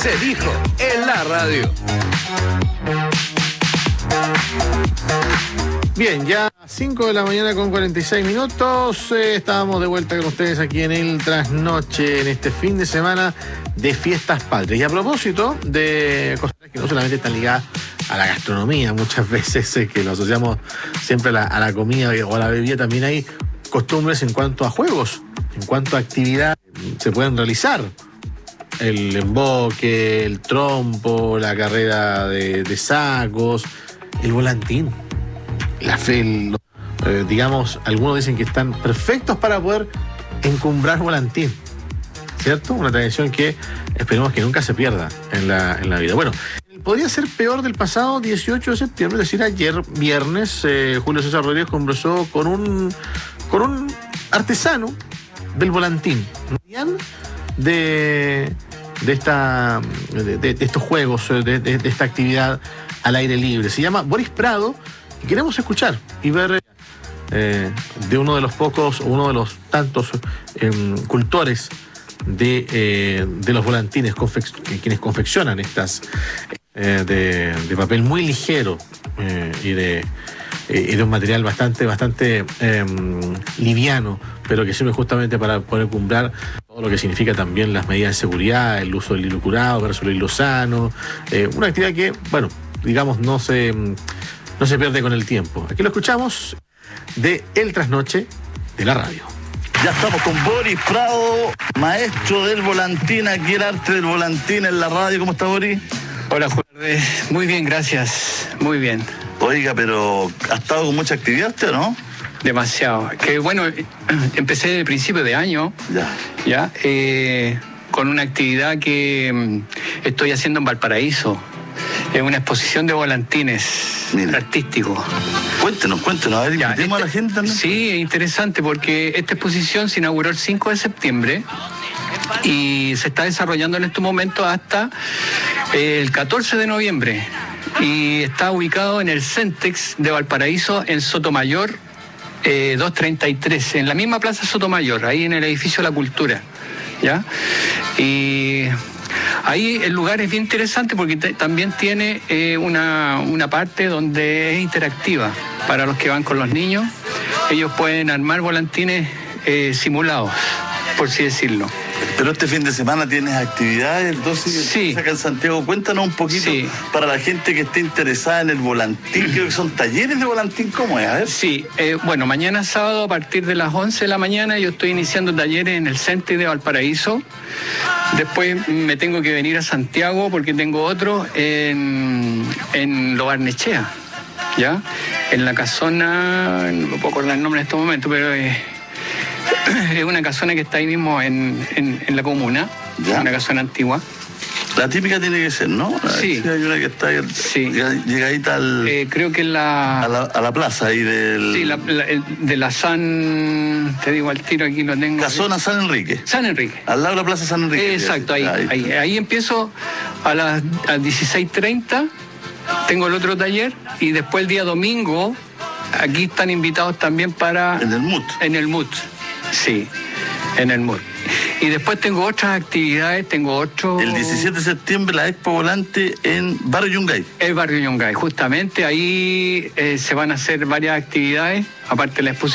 Se dijo en la radio. Bien, ya 5 de la mañana con 46 minutos. Estábamos de vuelta con ustedes aquí en el Trasnoche, en este fin de semana de fiestas patrias. Y a propósito de cosas que no solamente están ligadas a la gastronomía, muchas veces que lo asociamos siempre a la comida o a la bebida, también hay costumbres en cuanto a juegos, en cuanto a actividad se pueden realizar. El emboque, el trompo, la carrera de sacos, el volantín. Digamos, algunos dicen que están perfectos para poder encumbrar volantín, ¿cierto? Una tradición que esperemos que nunca se pierda en la vida. Bueno, podría ser peor del pasado 18 de septiembre, es decir, ayer viernes, Julio César Rodríguez conversó con un artesano del volantín, de estos juegos, de esta actividad al aire libre. Se llama Boris Prado. Y queremos escuchar y ver de uno de los pocos, o uno de los tantos cultores de los volantines, quienes confeccionan estas de papel muy ligero y de un material bastante liviano, pero que sirve justamente para poder cumplir todo lo que significa también las medidas de seguridad, el uso del hilo curado versus el hilo sano, una actividad que, bueno, digamos, no se pierde con el tiempo. Aquí lo escuchamos de El Trasnoche de la radio. Ya estamos con Boris Prado, maestro del volantín, aquí el arte del volantín en la radio. ¿Cómo está, Boris? Hola, Juan. Muy bien, gracias. Muy bien. Oiga, pero ¿ha estado con mucha actividad usted o no? Demasiado. Que bueno, empecé de principio de año. Ya. Con una actividad que estoy haciendo en Valparaíso. Es una exposición de volantines artísticos. Cuéntenos, a ver, invitemos a la gente también. Sí, es interesante porque esta exposición se inauguró el 5 de septiembre y se está desarrollando en este momento hasta el 14 de noviembre. Y está ubicado en el Centex de Valparaíso, en Sotomayor 233, en la misma Plaza Sotomayor, ahí en el edificio de la Cultura. ¿Ya? Y ahí el lugar es bien interesante porque también tiene una parte donde es interactiva. Para los que van con los niños, ellos pueden armar volantines simulados, por así decirlo. Pero este fin de semana tienes actividades, entonces, sí, acá en Santiago. Cuéntanos un poquito, sí, para la gente que esté interesada en el volantín. Creo que son talleres de volantín. ¿Cómo es? A ver. Sí, bueno, mañana sábado a partir de las 11 de la mañana yo estoy iniciando talleres en el Centex de Valparaíso. Después me tengo que venir a Santiago porque tengo otro en Lo Barnechea, ¿ya? En la casona, no me puedo acordar el nombre en este momento, pero es una casona que está ahí mismo en la comuna, ¿ya? Una casona antigua. La típica tiene que ser, ¿no? Sí. Sí, hay una que está ahí, sí, llegadita creo que a la plaza ahí del... Sí, de la San... Te digo al tiro, aquí lo tengo. Casona San Enrique. San Enrique. Al lado de la plaza San Enrique. Exacto, ahí empiezo a las 16:30, tengo el otro taller, y después el día domingo, aquí están invitados también para... En el MUT. En el MUT, sí, en el MUT. Y después tengo otras actividades, El 17 de septiembre la Expo Volante en Barrio Yungay. El Barrio Yungay, justamente, ahí se van a hacer varias actividades, aparte de la exposición.